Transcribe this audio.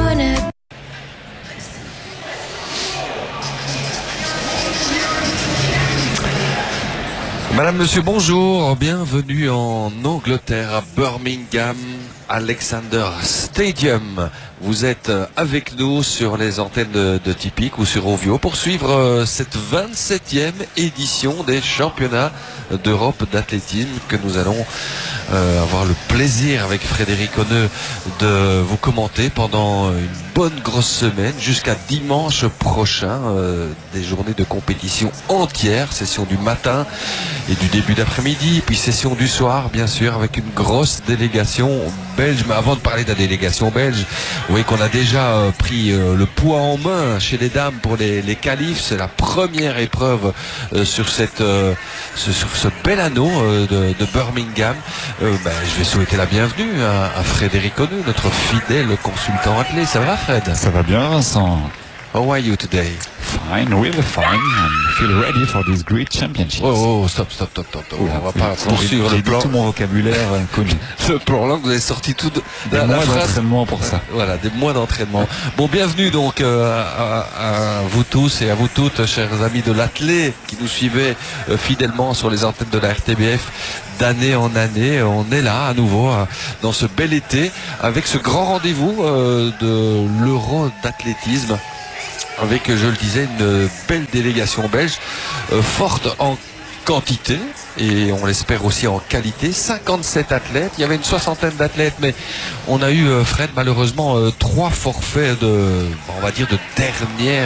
Madame, monsieur, bonjour. Bienvenue en Angleterre, à Birmingham, Alexander Stadium. Vous êtes avec nous sur les antennes de Tipeee ou sur Ovio pour suivre cette 27e édition des championnats d'Europe d'athlétisme que nous allons avoir le plaisir avec Frédéric Honneux de vous commenter pendant une bonne grosse semaine jusqu'à dimanche prochain. Des journées de compétition entières, session du matin et du début d'après-midi, puis session du soir bien sûr avec une grosse délégation belge. Mais avant de parler de la délégation belge, vous voyez qu'on a déjà pris le poids en main chez les dames pour les qualifs. C'est la première épreuve sur ce bel anneau de Birmingham. Je vais souhaiter la bienvenue à Frédéric Honneux, notre fidèle consultant athlète. Ça va, Fred? Ça va bien, Vincent? How are you today? Fine, really fine, and feel ready for this great championship. Oh, stop. On va pas poursuivre le plan. Tout mon vocabulaire connu. Le plan langue, vous avez sorti tout des mois d'entraînement pour ça. Voilà, des mois d'entraînement. Bon, bienvenue donc à vous tous et à vous toutes, chers amis de l'athlète qui nous suivez fidèlement sur les antennes de la RTBF d'année en année. On est là à nouveau dans ce bel été avec ce grand rendez-vous de l'Euro d'athlétisme, avec, je le disais, une belle délégation belge, forte en quantité et on l'espère aussi en qualité. 57 athlètes, il y avait une soixantaine d'athlètes, mais on a eu, Fred, malheureusement 3 forfaits on va dire de dernière